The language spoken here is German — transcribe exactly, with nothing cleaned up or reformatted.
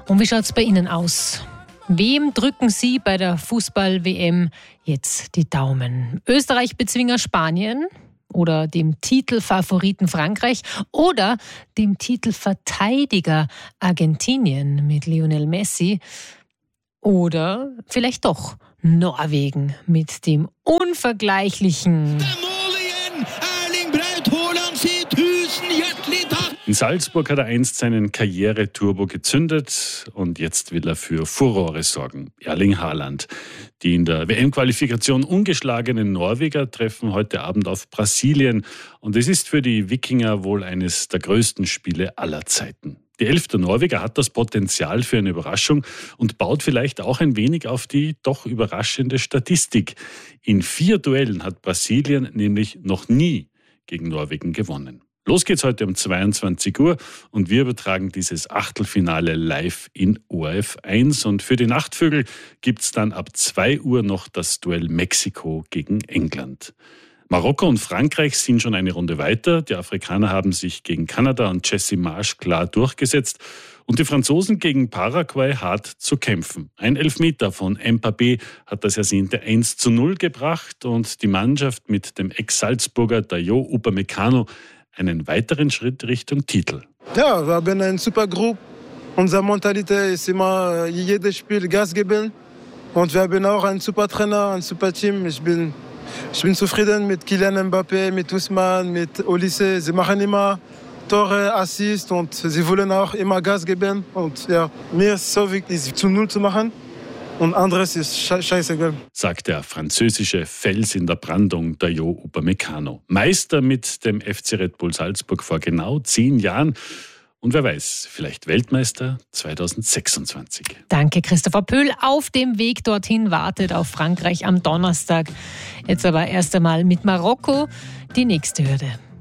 Und wie schaut es bei Ihnen aus? Wem drücken Sie bei der Fußball-W M jetzt die Daumen? Österreich-Bezwinger Spanien oder dem Titelfavoriten Frankreich oder dem Titelverteidiger Argentinien mit Lionel Messi? Oder vielleicht doch Norwegen mit dem unvergleichlichen Erling Braut Haaland, Sie tusen hjertelig takk! In Salzburg hat er einst seinen Karriere-Turbo gezündet und jetzt will er für Furore sorgen. Erling Haaland. Die in der W M-Qualifikation ungeschlagenen Norweger treffen heute Abend auf Brasilien und es ist für die Wikinger wohl eines der größten Spiele aller Zeiten. Die Elf der Norweger hat das Potenzial für eine Überraschung und baut vielleicht auch ein wenig auf die doch überraschende Statistik. In vier Duellen hat Brasilien nämlich noch nie gegen Norwegen gewonnen. Los geht's heute um zweiundzwanzig Uhr und wir übertragen dieses Achtelfinale live in O R F eins. Und für die Nachtvögel gibt's dann ab zwei Uhr noch das Duell Mexiko gegen England. Marokko und Frankreich sind schon eine Runde weiter. Die Afrikaner haben sich gegen Kanada und Jesse Marsch klar durchgesetzt. Und die Franzosen gegen Paraguay hart zu kämpfen. Ein Elfmeter von Mbappé hat das ersehnte eins zu null gebracht und die Mannschaft mit dem Ex-Salzburger Dayot Upamecano einen weiteren Schritt Richtung Titel. Ja, wir haben eine super Gruppe. Unsere Mentalität ist immer jedes Spiel Gas geben. Und wir haben auch einen super Trainer, ein super Team. Ich bin, ich bin zufrieden mit Kylian Mbappé, mit Ousmane, mit Olise. Sie machen immer Tore, Assists und sie wollen auch immer Gas geben. Und ja, mir ist so wichtig, zu null zu machen. Und anderes ist scheißegal, sagt der französische Fels in der Brandung Dayot Upamecano. Meister mit dem F C Red Bull Salzburg vor genau zehn Jahren. Und wer weiß, vielleicht Weltmeister zweitausendsechsundzwanzig. Danke, Christopher Pöhl. Auf dem Weg dorthin wartet auf Frankreich am Donnerstag. Jetzt aber erst einmal mit Marokko die nächste Hürde.